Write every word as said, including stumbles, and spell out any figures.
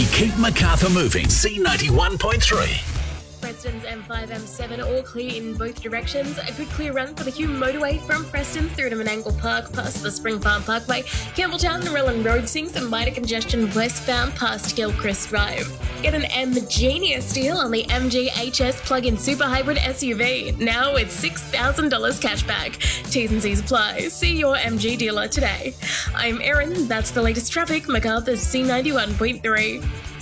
We keep Macarthur moving. C ninety-one point three. Preston's M five M seven all clear in both directions. A good clear run for the Hume motorway from Preston through to Menangle Park past the Spring Farm Parkway. Campbelltown and Rellan Road seeing some minor congestion westbound past Gilchrist Drive. Get an M Genius deal on the M G H S plug-in super hybrid S U V. Now with six thousand dollars cashback. T's and C's apply. See your M G dealer today. I'm Erin. That's the latest traffic. Macarthur's C ninety-one point three.